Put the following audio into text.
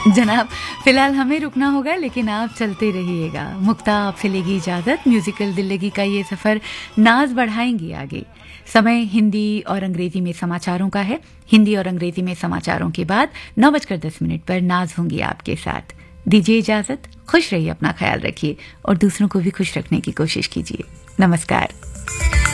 जनाब, फिलहाल हमें रुकना होगा, लेकिन आप चलते रहिएगा। मुक्ता आपसे लेगी इजाजत। म्यूजिकल दिल्लगी का ये सफर नाज बढ़ाएंगी आगे। समय हिंदी और अंग्रेजी में समाचारों का है। हिंदी और अंग्रेजी में समाचारों के बाद 9:10 पर नाज होंगी आपके साथ। दीजिए इजाजत। खुश रहिए, अपना ख्याल रखिए और दूसरों को भी खुश रखने की कोशिश कीजिए। नमस्कार।